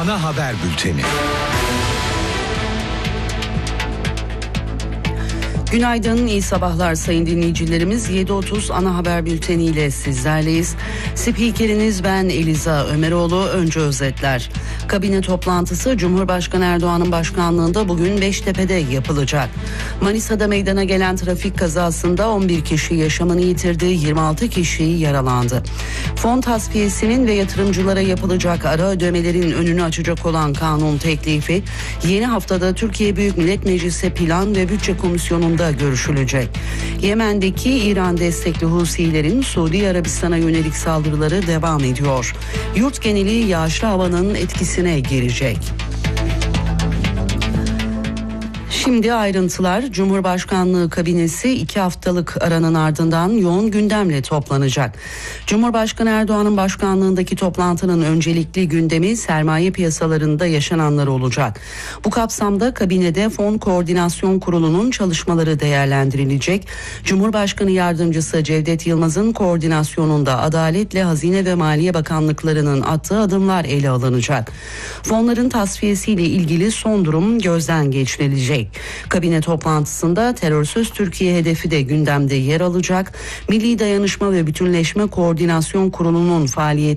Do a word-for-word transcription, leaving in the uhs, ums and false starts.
Ana Haber Bülteni. Günaydın, iyi sabahlar sayın dinleyicilerimiz. yedi otuz Ana Haber Bülteni ile sizlerleyiz. Spikeriniz ben Eliza Ömeroğlu. Önce özetler. Kabine toplantısı Cumhurbaşkanı Erdoğan'ın başkanlığında bugün Beştepe'de yapılacak. Manisa'da meydana gelen trafik kazasında on bir kişi yaşamını yitirdi, yirmi altı kişi yaralandı. Fon tasfiyesinin ve yatırımcılara yapılacak ara ödemelerin önünü açacak olan kanun teklifi yeni haftada Türkiye Büyük Millet Meclisi Plan ve Bütçe Komisyonu'nda görüşülecek. Yemen'deki İran destekli Husilerin Suudi Arabistan'a yönelik saldırıları devam ediyor. Yurt geneli yağışlı havanın etkisine girecek. Şimdi ayrıntılar. Cumhurbaşkanlığı kabinesi iki haftalık aranın ardından yoğun gündemle toplanacak. Cumhurbaşkanı Erdoğan'ın başkanlığındaki toplantının öncelikli gündemi sermaye piyasalarında yaşananlar olacak. Bu kapsamda kabinede Fon Koordinasyon Kurulu'nun çalışmaları değerlendirilecek. Cumhurbaşkanı Yardımcısı Cevdet Yılmaz'ın koordinasyonunda Adalet ile Hazine ve Maliye Bakanlıklarının attığı adımlar ele alınacak. Fonların tasfiyesiyle ilgili son durum gözden geçirilecek. Kabine toplantısında terörsüz Türkiye hedefi de gündemde yer alacak. Milli Dayanışma ve Bütünleşme Koordinasyon Kurulu'nun faaliyeti